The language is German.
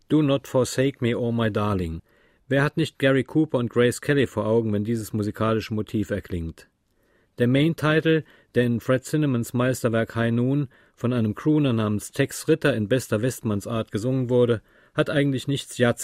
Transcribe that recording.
Do not forsake me, oh my darling. Wer hat nicht Gary Cooper und Grace Kelly vor Augen, wenn dieses musikalische Motiv erklingt? Der Main-Title, der in Fred Zinnemans Meisterwerk High Noon von einem Crooner namens Tex Ritter in bester Westmannsart gesungen wurde, hat eigentlich nichts